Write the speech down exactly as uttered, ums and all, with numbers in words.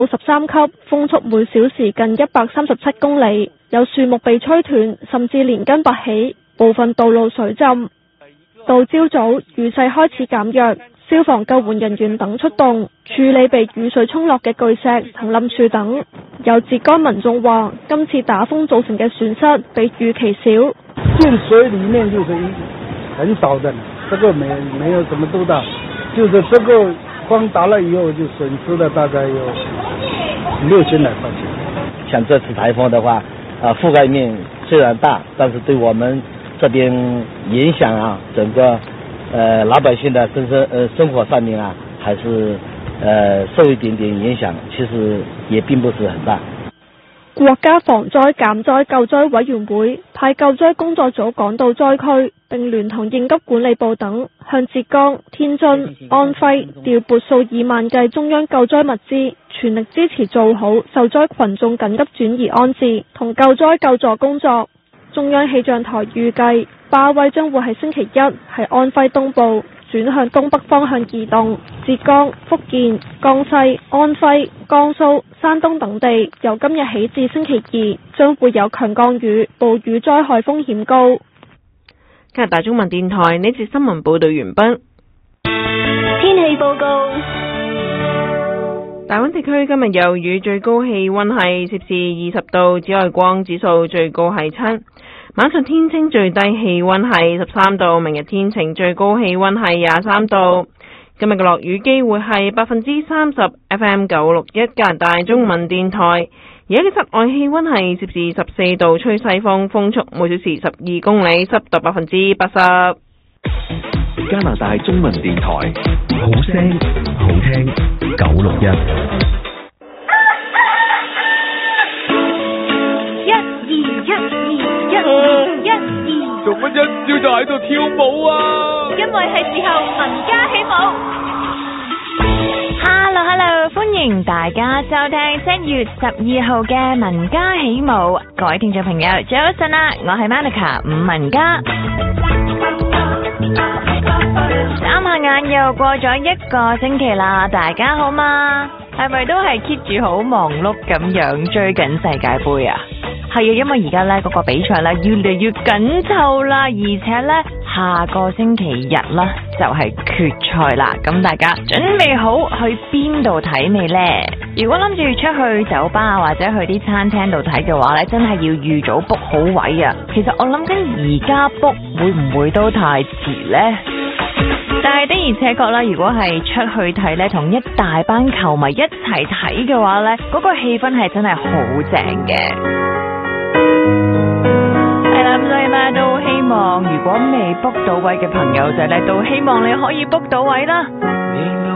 到十三級，風速每小時近一百三十七公里，有樹木被吹斷，甚至連根拔起，部分道路水浸。到朝早，雨勢開始減弱，消防救援人員等出動，處理被雨水沖落嘅巨石、藤冧樹等。有浙江民眾話，今次打風造成嘅損失比預期少。 進水裡面就是很少的，這個沒沒有什麼多大，就是這個風打了以後就損失了大概有六千來塊錢。 像這次颱風的話，啊覆蓋面雖然大，但是對我們這邊影響啊，整個呃老百姓的生生呃生活上面啊，還是呃受一點點影響，其實也並不是很大。 國家防災減災救災委員會派救災工作組趕到災區，並聯同應急管理部等向浙江、天津、安徽調撥數以萬計中央救災物資，全力支持做好受災群眾緊急轉移安置同救災救助工作。中央氣象台預計巴威將會喺星期一喺安徽東部轉向東北方向移動，浙江、福建、江西、安徽、江蘇、山東等地由今日起至星期二將會有強降雨，暴雨災害風險高。 加拿大中文電台呢節新聞報道完畢。 天氣報告。 大溫地區今日有雨，最高氣溫係攝氏二十度，紫外光指數最高係七。晚上天晴，最低氣溫係十三度。明日天晴，最高氣溫係廿三度。今日嘅落雨機會係百分之三十。F M 九六一加拿大中文電台。而家嘅室外氣溫係攝氏十四度，吹西風，風速每小時十二公里，濕度百分之八十。 加拿大中文電台，好聲好聽，九六一。 一二一二一二一二。 做乜一朝就喺度跳舞啊？ 因為係時候民家起舞。Hello Hello， 歡迎大家收聽七月十二號嘅民家起舞。各位聽眾朋友，早晨啦，我係 Monica 伍文嘉。眨下眼又過咗一個星期啦，大家好嘛？係咪都係 keep 住好忙碌咁樣追緊世界盃啊？係啊，因為而家呢嗰個比賽呢越嚟越緊湊啦，而且呢下個星期日啦就係決賽啦。咁大家準備好去邊度睇未呢？如果諗住出去酒吧或者去啲餐廳度睇嘅話呢，真係要預早 book 好位啊。其實我諗緊而家 book 會唔會都太遲呢？但係的而且確啦，如果係出去睇呢，同一大班球迷一齊睇嘅話呢，嗰個氣氛係真係好正嘅。係啦，咁所以呢都希望，如果未 book 到位嘅朋友仔呢，都希望你可以 book 到位啦。